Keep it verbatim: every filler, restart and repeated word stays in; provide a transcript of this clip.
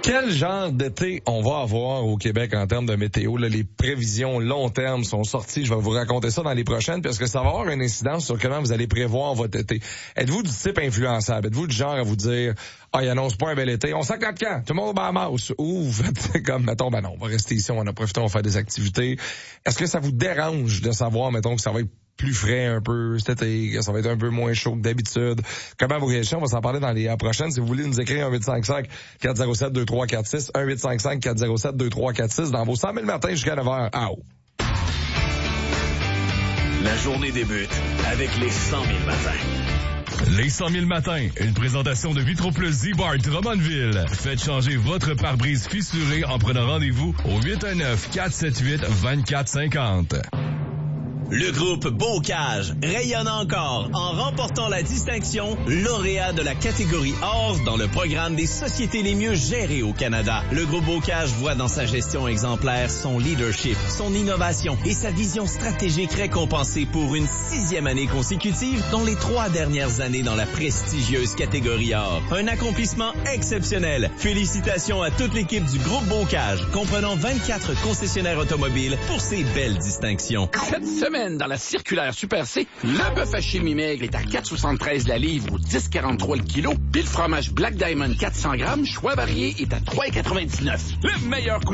Quel genre d'été on va avoir au Québec en termes de météo? Là, les prévisions long terme sont sorties. Je vais vous raconter ça dans les prochaines parce que ça va avoir une incidence sur comment vous allez prévoir votre été. Êtes-vous du type influençable? Êtes-vous du genre à vous dire « Ah, il annonce pas un bel été. On s'accorde quand? Tout le monde va à Maus. » Ou vous faites comme, mettons, ben non, on va rester ici, on en a profité, on va faire des activités. Est-ce que ça vous dérange de savoir, mettons, que ça va être plus frais un peu cet été, que ça va être un peu moins chaud que d'habitude? Comment vous réagissez? On va s'en parler dans les prochaines. Si vous voulez nous écrire un huit cinq cinq, quatre zéro sept, deux trois quatre six, un huit cinq cinq, quatre zéro sept, deux trois quatre six dans vos cent mille matins jusqu'à neuf heures. Ah, oh. La journée débute avec les cent mille matins. Les cent mille matins, une présentation de Vitroplus Z-Bar Drummondville. Faites changer votre pare-brise fissuré en prenant rendez-vous au huit un neuf, quatre sept huit, deux quatre cinq zéro. Le groupe Bocage rayonne encore en remportant la distinction lauréat de la catégorie or dans le programme des sociétés les mieux gérées au Canada. Le groupe Bocage voit dans sa gestion exemplaire son leadership, son innovation et sa vision stratégique récompensée pour une sixième année consécutive, dont les trois dernières années dans la prestigieuse catégorie or. Un accomplissement exceptionnel. Félicitations à toute l'équipe du groupe Bocage, comprenant vingt-quatre concessionnaires automobiles pour ces belles distinctions. Cette semaine, dans la circulaire Super C, le bœuf haché mi-maigre est à quatre soixante-treize la livre ou dix quarante-trois le kilo. Puis le fromage Black Diamond quatre cents grammes, choix varié, est à trois quatre-vingt-dix-neuf. Le meilleur coup